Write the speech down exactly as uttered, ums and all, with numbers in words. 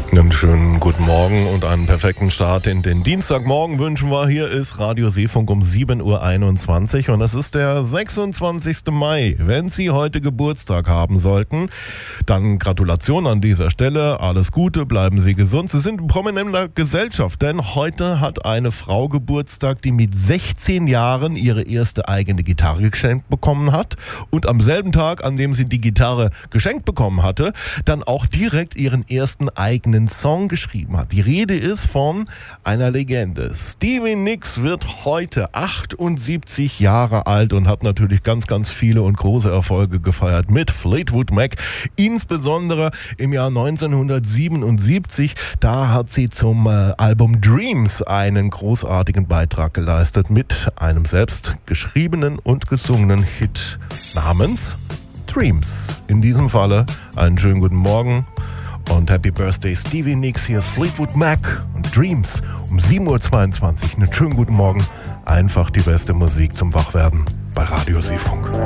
Einen schönen guten Morgen und einen perfekten Start in den Dienstagmorgen wünschen wir. Hier ist Radio Seefunk um sieben Uhr einundzwanzig und es ist der sechsundzwanzigste Mai. Wenn Sie heute Geburtstag haben sollten, dann Gratulation an dieser Stelle. Alles Gute, bleiben Sie gesund. Sie sind in prominenter Gesellschaft, denn heute hat eine Frau Geburtstag, die mit sechzehn Jahren ihre erste eigene Gitarre geschenkt bekommen hat und am selben Tag, an dem sie die Gitarre geschenkt bekommen hatte, dann auch direkt ihren ersten eigenen Song geschrieben hat. Die Rede ist von einer Legende. Stevie Nicks wird heute achtundsiebzig Jahre alt und hat natürlich ganz, ganz viele und große Erfolge gefeiert mit Fleetwood Mac. Insbesondere im Jahr neunzehnhundertsiebenundsiebzig, da hat sie zum äh, Album Dreams einen großartigen Beitrag geleistet mit einem selbst geschriebenen und gesungenen Hit namens Dreams. In diesem Falle einen schönen guten Morgen und Happy Birthday Stevie Nicks. Hier ist Fleetwood Mac und Dreams um sieben Uhr zweiundzwanzig. Einen schönen guten Morgen. Einfach die beste Musik zum Wachwerden bei Radio Seefunk.